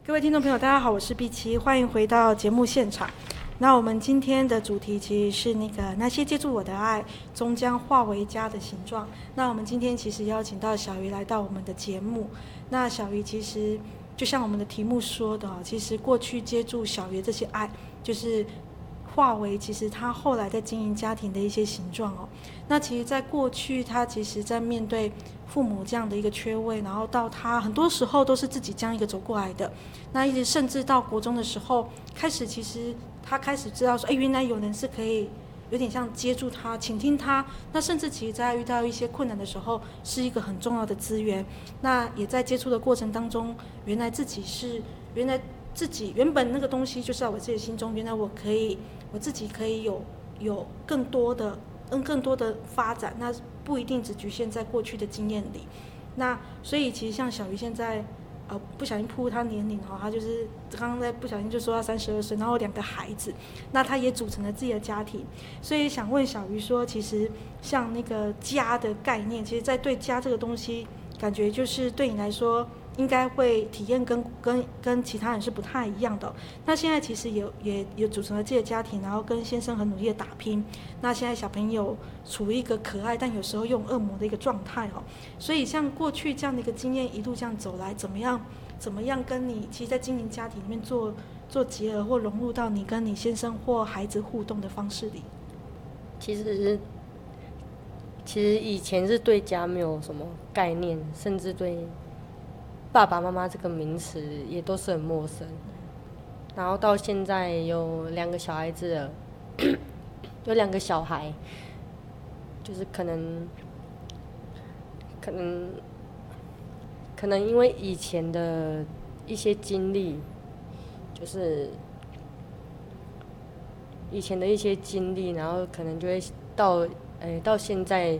各位听众朋友，大家好，我是碧琪，欢迎回到节目现场。那我们今天的主题其实是那些接住我的爱，终将化为家的形状。那我们今天其实邀请到小鱼来到我们的节目。那小鱼其实就像我们的题目说的，其实过去接住小鱼这些爱，就是化为其实他后来在经营家庭的一些形状哦。那其实在过去他其实在面对父母这样的一个缺位，然后到他很多时候都是自己这样一个走过来的。那一直甚至到国中的时候开始，其实他开始知道说，原来有人是可以有点像接住他倾听他，那甚至其实在遇到一些困难的时候是一个很重要的资源。那也在接触的过程当中，原来自己原本那个东西就是在我自己的心中，原来我自己可以有更多的发展，那不一定只局限在过去的经验里。那所以其实像小鱼现在不小心暴露他年龄他就是刚刚在不小心就说他32岁，然后2个孩子，那他也组成了自己的家庭。所以想问小鱼说，其实像那个家的概念，其实在对家这个东西，感觉就是对你来说应该会体验跟其他人是不太一样的。那现在其实也组成了自己的家庭，然后跟先生很努力的打拼。那现在小朋友处于一个可爱但有时候又恶魔的一个状态所以像过去这样的一个经验一路这样走来，怎么样跟你其实在经营家庭里面做结合或融入到你跟你先生或孩子互动的方式里？ 其实以前是对家没有什么概念，甚至对爸爸妈妈这个名词也都是很陌生。然后到现在有2个小孩子了，有2个小孩，就是可能因为以前的一些经历，就是以前的一些经历，然后可能就会到现在